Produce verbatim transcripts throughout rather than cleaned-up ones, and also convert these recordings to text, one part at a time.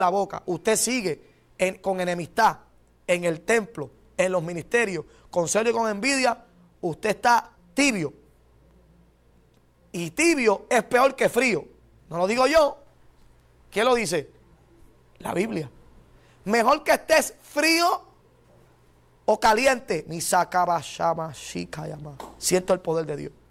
la boca, usted sigue en, con enemistad en el templo, en los ministerios, con celo y con envidia, usted está tibio. Y tibio es peor que frío. No lo digo yo. ¿Quién lo dice? La Biblia. Mejor que estés frío o caliente. Mi sacaba llama, chica llama. Siento el poder de Dios.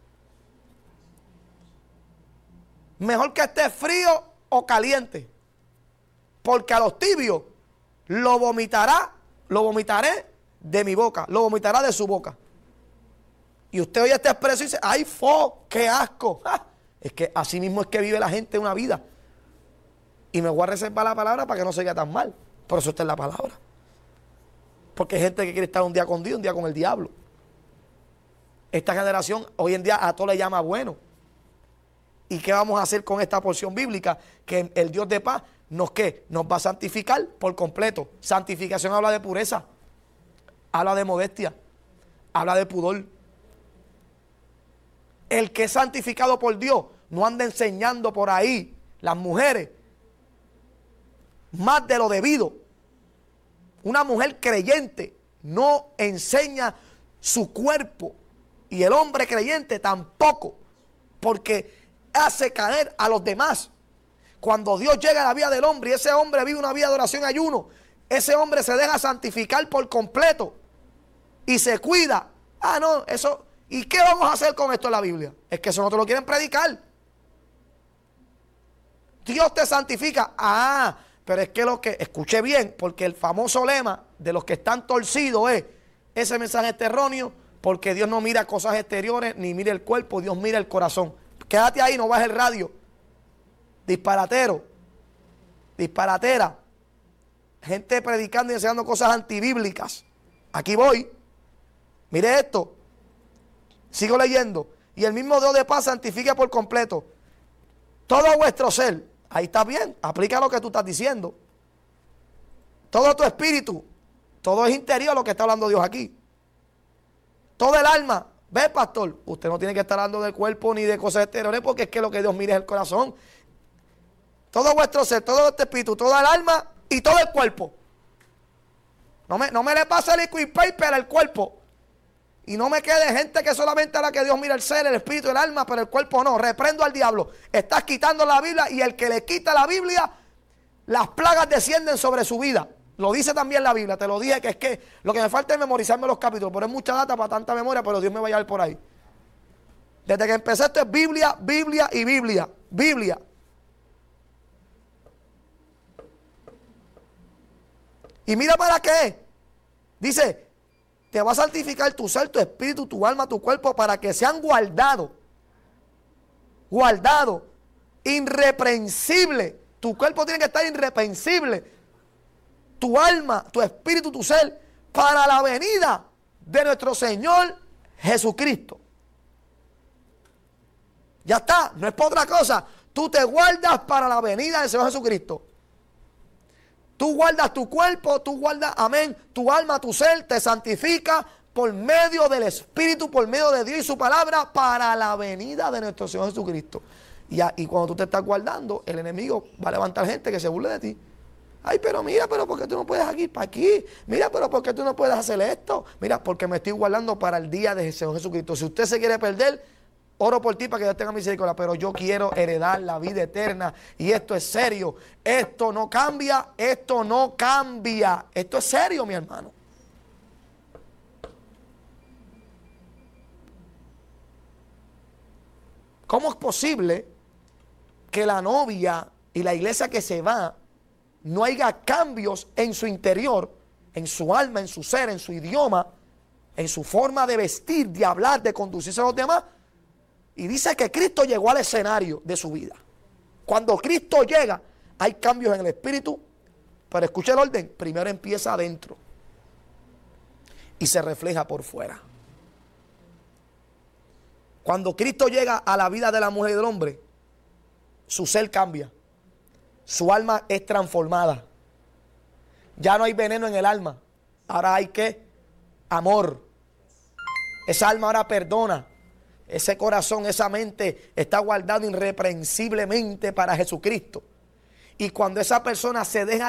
Mejor que estés frío o caliente. Porque a los tibios lo vomitará, lo vomitaré de mi boca, lo vomitará de su boca. Y usted oye esta expresión y dice, ¡ay, fo! ¡Qué asco! ¡Ja! Es que así mismo es que vive la gente una vida. Y me voy a reservar la palabra para que no se vea tan mal. Por eso está en la palabra. Porque hay gente que quiere estar un día con Dios, un día con el diablo. Esta generación hoy en día a todo le llama bueno. ¿Y qué vamos a hacer con esta porción bíblica? Que el Dios de paz nos, ¿qué? Nos va a santificar por completo. Santificación habla de pureza, habla de modestia, habla de pudor. El que es santificado por Dios no anda enseñando por ahí las mujeres más de lo debido. Una mujer creyente no enseña su cuerpo y el hombre creyente tampoco, porque hace caer a los demás. Cuando Dios llega a la vida del hombre y ese hombre vive una vida de oración y ayuno, ese hombre se deja santificar por completo y se cuida. Ah, no, eso. ¿Y qué vamos a hacer con esto en la Biblia? Es que eso no te lo quieren predicar. Dios te santifica. Ah, pero es que lo que, escuche bien, porque el famoso lema de los que están torcidos es, ese mensaje es erróneo, porque Dios no mira cosas exteriores, ni mira el cuerpo, Dios mira el corazón. Quédate ahí, no bajes el radio. Disparatero, disparatera, gente predicando y enseñando cosas antibíblicas. Aquí voy, mire esto, sigo leyendo. Y el mismo Dios de paz santifica por completo todo vuestro ser. Ahí está bien, aplica lo que tú estás diciendo. Todo tu espíritu, todo es interior lo que está hablando Dios aquí. Todo el alma. Ve, pastor, usted no tiene que estar hablando del cuerpo ni de cosas exteriores, porque es que lo que Dios mira es el corazón. Todo vuestro ser, todo este espíritu, toda el alma y todo el cuerpo. No me, no me le pase el liquid paper al cuerpo. Y no me quede gente que solamente a la que Dios mira el ser, el espíritu, el alma, pero el cuerpo no. Reprendo al diablo. Estás quitando la Biblia y el que le quita la Biblia, las plagas descienden sobre su vida. Lo dice también la Biblia. Te lo dije que es que lo que me falta es memorizarme los capítulos. Pero es mucha data para tanta memoria, pero Dios me va a llevar por ahí. Desde que empecé esto es Biblia, Biblia y Biblia. Biblia. Y mira para qué. Dice, te va a santificar tu ser, tu espíritu, tu alma, tu cuerpo, para que sean guardados. Guardados. Irreprensible. Tu cuerpo tiene que estar irreprensible. Tu alma, tu espíritu, tu ser, para la venida de nuestro Señor Jesucristo. Ya está, no es por otra cosa. Tú te guardas para la venida del Señor Jesucristo. Tú guardas tu cuerpo, tú guardas, amén, tu alma, tu ser, te santifica por medio del Espíritu, por medio de Dios y su palabra, para la venida de nuestro Señor Jesucristo. Y, a, y cuando tú te estás guardando, el enemigo va a levantar gente que se burle de ti. Ay, pero mira, pero ¿por qué tú no puedes aquí para aquí? Mira, pero ¿por qué tú no puedes hacer esto? Mira, porque me estoy guardando para el día de Señor Jesucristo. Si usted se quiere perder, oro por ti para que Dios tenga misericordia, pero yo quiero heredar la vida eterna y esto es serio. Esto no cambia, esto no cambia. Esto es serio, mi hermano. ¿Cómo es posible que la novia y la iglesia que se va no haya cambios en su interior, en su alma, en su ser, en su idioma, en su forma de vestir, de hablar, de conducirse a los demás? Y dice que Cristo llegó al escenario de su vida. Cuando Cristo llega, hay cambios en el espíritu, pero escucha el orden, primero empieza adentro y se refleja por fuera. Cuando Cristo llega a la vida de la mujer y del hombre, su ser cambia, su alma es transformada. Ya no hay veneno en el alma, ahora hay ¿qué? Amor. Esa alma ahora perdona. Ese corazón, esa mente está guardado irreprensiblemente para Jesucristo. Y cuando esa persona se deja